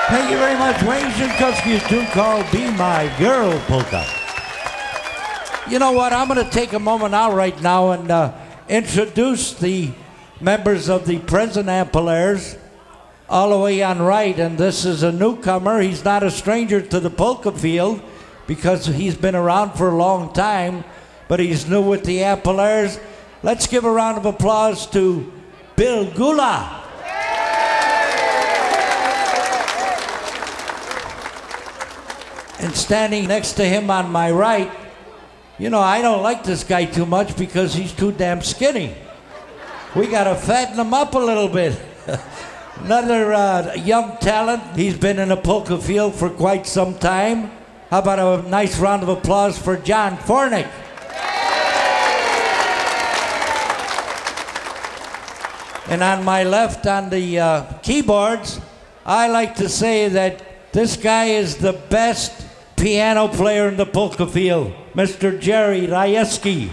Thank you very much, Wayne Szynkowski, a tune called Be My Girl Polka. You know what? I'm going to take a moment out right now and introduce the members of the present Ampolairs all the way on right. And this is a newcomer. He's not a stranger to the polka field because he's been around for a long time, but he's new with the Ampolairs. Let's give a round of applause to Bill Gula. And standing next to him on my right, you know, I don't like this guy too much because he's too damn skinny. We got to fatten him up a little bit. Another young talent. He's been in the polka field for quite some time. How about a nice round of applause for John Fornick? And on my left on the keyboards, I like to say that this guy is the best piano player in the polka field, Mr. Jerry Rajewski.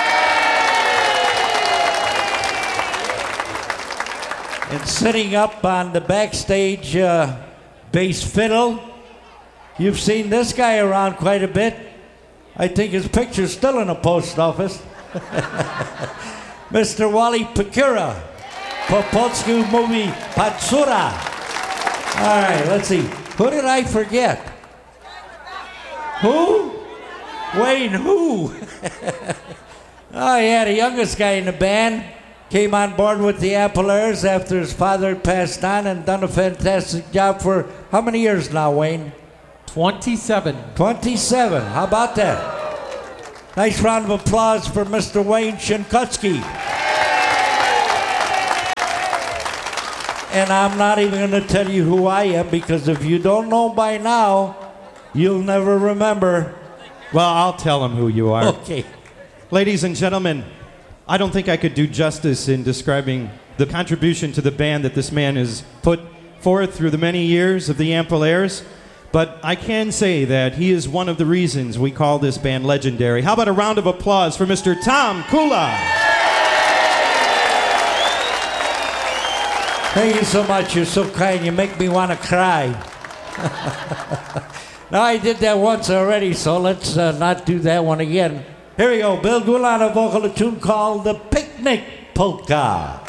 And sitting up on the backstage bass fiddle, you've seen this guy around quite a bit. I think his picture's still in the post office. Mr. Wally Pekura, Popolsku movie Patsura. All right, let's see. Who did I forget? Who? Wayne, who? Oh, yeah, the youngest guy in the band. Came on board with the Ampolairs after his father passed on and done a fantastic job for how many years now, Wayne? 27. 27. How about that? Nice round of applause for Mr. Wayne Szynkowski. And I'm not even going to tell you who I am because if you don't know by now, you'll never remember. Well, I'll tell him who you are. Okay. Ladies and gentlemen, I don't think I could do justice in describing the contribution to the band that this man has put forth through the many years of the Ampolairs, but I can say that he is one of the reasons we call this band legendary. How about a round of applause for Mr. Tom Kula? Thank you so much. You're so kind. You make me want to cry. Now, I did that once already, so let's not do that one again. Here we go. Bill Gula on a vocal, a tune called The Picnic Polka.